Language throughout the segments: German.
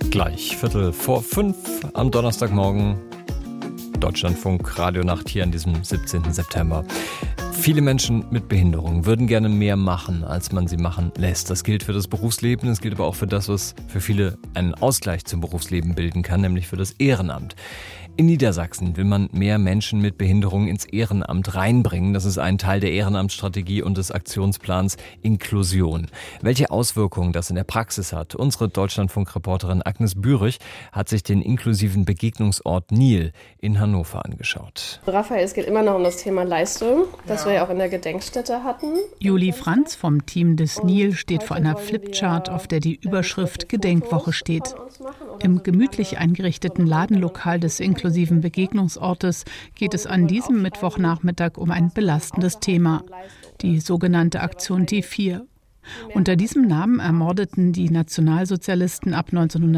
Gleich 4:45 am Donnerstagmorgen. Deutschlandfunk Radionacht hier an diesem 17. September. Viele Menschen mit Behinderung würden gerne mehr machen, als man sie machen lässt. Das gilt für das Berufsleben, das gilt aber auch für das, was für viele einen Ausgleich zum Berufsleben bilden kann, nämlich für das Ehrenamt. In Niedersachsen will man mehr Menschen mit Behinderung ins Ehrenamt reinbringen. Das ist ein Teil der Ehrenamtsstrategie und des Aktionsplans Inklusion. Welche Auswirkungen das in der Praxis hat? Unsere Deutschlandfunk-Reporterin Agnes Bürich hat sich den inklusiven Begegnungsort Nil in Hannover angeschaut. Raphael, es geht immer noch um das Thema Leistung, das wir ja auch in der Gedenkstätte hatten. Julie Franz vom Team des Nil steht vor einer Flipchart, auf der die Überschrift Gedenkwoche steht. Im gemütlich eingerichteten Ladenlokal des inklusiven Begegnungsortes geht es an diesem Mittwochnachmittag um ein belastendes Thema, die sogenannte Aktion T4. Unter diesem Namen ermordeten die Nationalsozialisten ab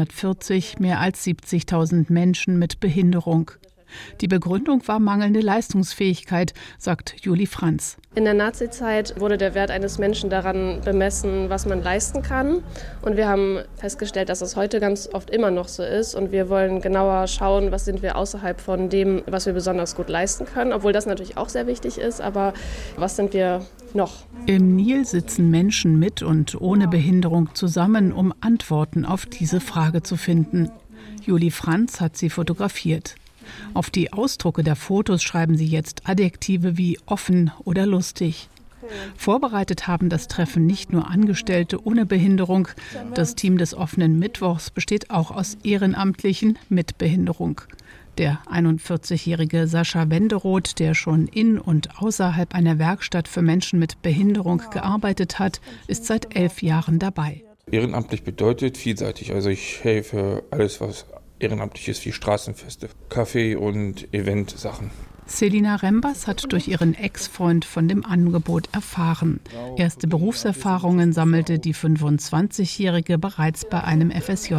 1940 mehr als 70.000 Menschen mit Behinderung. Die Begründung war mangelnde Leistungsfähigkeit, sagt Julie Franz. In der Nazizeit wurde der Wert eines Menschen daran bemessen, was man leisten kann. Und wir haben festgestellt, dass es heute ganz oft immer noch so ist. Und wir wollen genauer schauen, was sind wir außerhalb von dem, was wir besonders gut leisten können. Obwohl das natürlich auch sehr wichtig ist. Aber was sind wir noch? Im Nil sitzen Menschen mit und ohne Behinderung zusammen, um Antworten auf diese Frage zu finden. Julie Franz hat sie fotografiert. Auf die Ausdrucke der Fotos schreiben sie jetzt Adjektive wie offen oder lustig. Vorbereitet haben das Treffen nicht nur Angestellte ohne Behinderung. Das Team des offenen Mittwochs besteht auch aus Ehrenamtlichen mit Behinderung. Der 41-jährige Sascha Wenderoth, der schon in und außerhalb einer Werkstatt für Menschen mit Behinderung gearbeitet hat, ist seit 11 Jahren dabei. Ehrenamtlich bedeutet vielseitig. Also ich helfe alles, was ehrenamtlich ist, wie Straßenfeste, Kaffee- und Eventsachen. Selina Rembers hat durch ihren Ex-Freund von dem Angebot erfahren. Erste Berufserfahrungen sammelte die 25-Jährige bereits bei einem FSJ.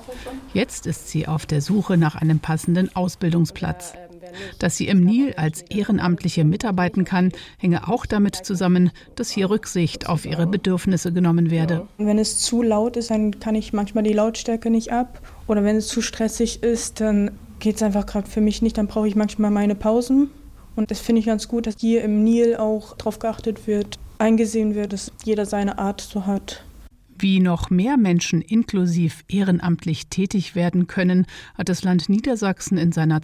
Jetzt ist sie auf der Suche nach einem passenden Ausbildungsplatz. Dass sie im Nil als Ehrenamtliche mitarbeiten kann, hänge auch damit zusammen, dass hier Rücksicht auf ihre Bedürfnisse genommen werde. Wenn es zu laut ist, dann kann ich manchmal die Lautstärke nicht ab. Oder wenn es zu stressig ist, dann geht es einfach gerade für mich nicht. Dann brauche ich manchmal meine Pausen. Und das finde ich ganz gut, dass hier im Nil auch darauf geachtet wird, eingesehen wird, dass jeder seine Art so hat. Wie noch mehr Menschen inklusiv ehrenamtlich tätig werden können, hat das Land Niedersachsen in seiner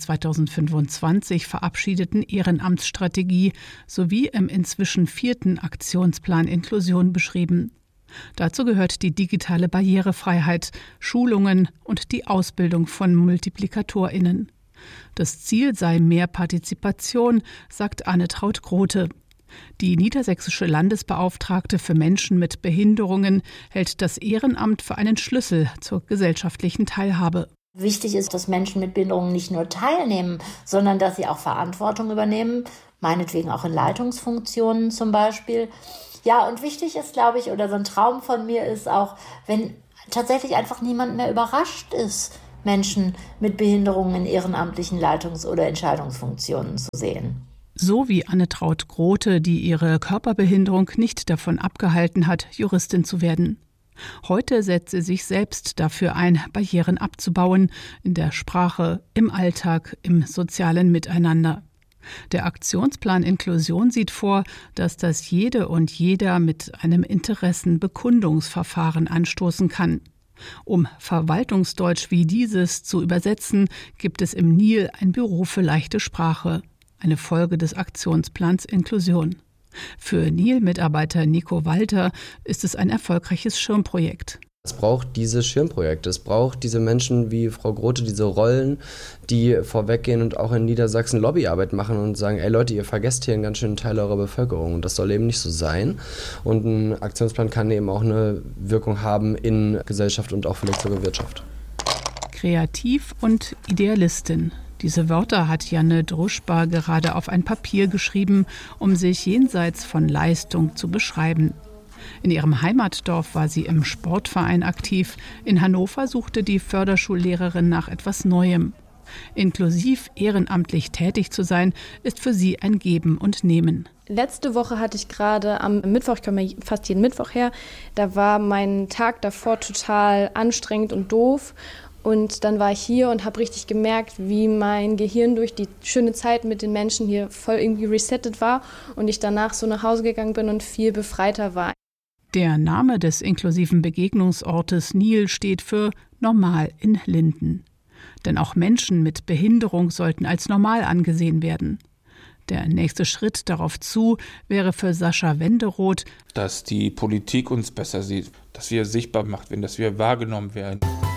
2025 verabschiedeten Ehrenamtsstrategie sowie im inzwischen 4. Aktionsplan Inklusion beschrieben. Dazu gehört die digitale Barrierefreiheit, Schulungen und die Ausbildung von MultiplikatorInnen. Das Ziel sei mehr Partizipation, sagt Anne-Traut Grote. Die niedersächsische Landesbeauftragte für Menschen mit Behinderungen hält das Ehrenamt für einen Schlüssel zur gesellschaftlichen Teilhabe. Wichtig ist, dass Menschen mit Behinderungen nicht nur teilnehmen, sondern dass sie auch Verantwortung übernehmen, meinetwegen auch in Leitungsfunktionen zum Beispiel. Ja, und wichtig ist, glaube ich, oder so ein Traum von mir ist auch, wenn tatsächlich einfach niemand mehr überrascht ist, Menschen mit Behinderungen in ehrenamtlichen Leitungs- oder Entscheidungsfunktionen zu sehen. So wie Anne-Traut Grote, die ihre Körperbehinderung nicht davon abgehalten hat, Juristin zu werden. Heute setzt sie sich selbst dafür ein, Barrieren abzubauen, in der Sprache, im Alltag, im sozialen Miteinander. Der Aktionsplan Inklusion sieht vor, dass das jede und jeder mit einem Interessenbekundungsverfahren anstoßen kann. Um Verwaltungsdeutsch wie dieses zu übersetzen, gibt es im Nil ein Büro für leichte Sprache. Eine Folge des Aktionsplans Inklusion. Für Nil-Mitarbeiter Nico Walter ist es ein erfolgreiches Schirmprojekt. Es braucht diese Schirmprojekte, es braucht diese Menschen wie Frau Grote, diese Rollen, die vorweggehen und auch in Niedersachsen Lobbyarbeit machen und sagen, ey Leute, ihr vergesst hier einen ganz schönen Teil eurer Bevölkerung und das soll eben nicht so sein. Und ein Aktionsplan kann eben auch eine Wirkung haben in Gesellschaft und auch vielleicht sogar Wirtschaft. Kreativ und Idealistin. Diese Wörter hat Janne Druschba gerade auf ein Papier geschrieben, um sich jenseits von Leistung zu beschreiben. In ihrem Heimatdorf war sie im Sportverein aktiv. In Hannover suchte die Förderschullehrerin nach etwas Neuem. Inklusiv ehrenamtlich tätig zu sein, ist für sie ein Geben und Nehmen. Letzte Woche hatte ich gerade am Mittwoch, ich komme fast jeden Mittwoch her, da war mein Tag davor total anstrengend und doof. Und dann war ich hier und habe richtig gemerkt, wie mein Gehirn durch die schöne Zeit mit den Menschen hier voll irgendwie resettet war und ich danach so nach Hause gegangen bin und viel befreiter war. Der Name des inklusiven Begegnungsortes Nil steht für Normal in Linden. Denn auch Menschen mit Behinderung sollten als normal angesehen werden. Der nächste Schritt darauf zu wäre für Sascha Wenderoth, dass die Politik uns besser sieht, dass wir sichtbar gemacht werden, dass wir wahrgenommen werden.